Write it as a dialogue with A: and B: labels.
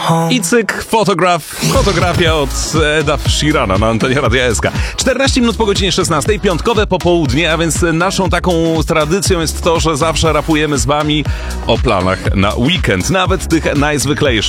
A: I cyk, fotografia od Eda Sheerana na antenie Radia SK. 14 minut po godzinie 16, piątkowe popołudnie, a więc naszą taką tradycją jest to, że zawsze rapujemy z wami o planach na weekend, nawet tych najzwyklejszych.